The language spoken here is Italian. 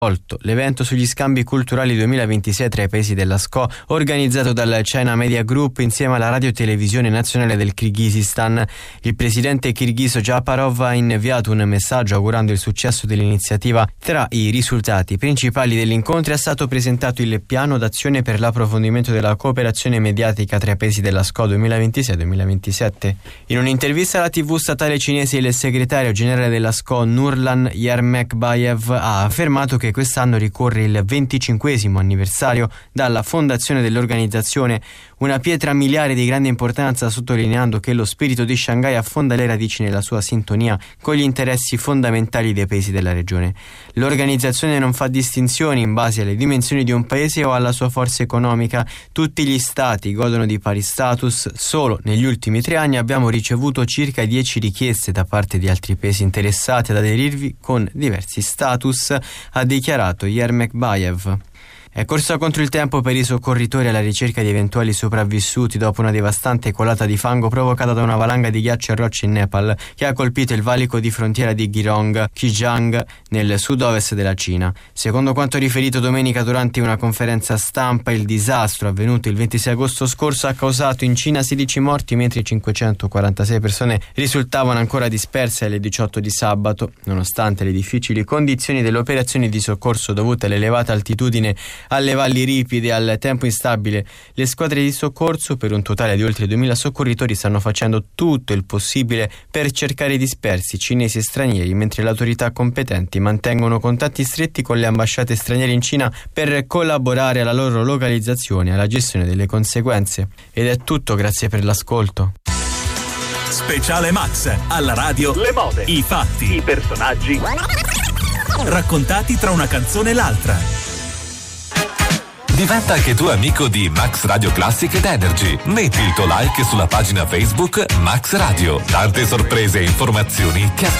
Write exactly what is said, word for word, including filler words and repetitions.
L'evento sugli scambi culturali duemilaventisei tra i paesi della S C O, organizzato dal China Media Group insieme alla Radio Televisione Nazionale del Kirghizistan. Il presidente kirghizo Japarov ha inviato un messaggio augurando il successo dell'iniziativa. Tra i risultati principali dell'incontro è stato presentato il piano d'azione per l'approfondimento della cooperazione mediatica tra i paesi della S C O duemilaventisei duemilaventisette. In un'intervista alla tivù statale cinese, il segretario generale della S C O Nurlan Yermekbayev ha affermato che quest'anno ricorre il venticinquesimo anniversario dalla fondazione dell'organizzazione, una pietra miliare di grande importanza, sottolineando che lo spirito di Shanghai affonda le radici nella sua sintonia con gli interessi fondamentali dei paesi della regione. L'organizzazione non fa distinzioni in base alle dimensioni di un paese o alla sua forza economica. Tutti gli stati godono di pari status. Solo negli ultimi tre anni abbiamo ricevuto circa dieci richieste da parte di altri paesi interessati ad aderirvi con diversi status, ha dichiarato Yermekbayev. È corsa contro il tempo per i soccorritori alla ricerca di eventuali sopravvissuti dopo una devastante colata di fango provocata da una valanga di ghiaccio e rocce in Nepal che ha colpito il valico di frontiera di Girong, Xizang, nel sud-ovest della Cina. Secondo quanto riferito domenica durante una conferenza stampa, il disastro avvenuto il ventisei agosto scorso ha causato in Cina sedici morti, mentre cinquecentoquarantasei persone risultavano ancora disperse alle diciotto di sabato. Nonostante le difficili condizioni delle operazioni di soccorso dovute all'elevata altitudine, alle valli ripide e al tempo instabile, le squadre di soccorso, per un totale di oltre duemila soccorritori, stanno facendo tutto il possibile per cercare i dispersi cinesi e stranieri, mentre le autorità competenti mantengono contatti stretti con le ambasciate straniere in Cina per collaborare alla loro localizzazione e alla gestione delle conseguenze. Ed è tutto, grazie per l'ascolto. Speciale Max, alla radio, le mode, i fatti, i personaggi, raccontati tra una canzone e l'altra. Diventa anche tu amico di Max Radio Classic ed Energy. Metti il tuo like sulla pagina Facebook Max Radio. Tante sorprese e informazioni che aspettano.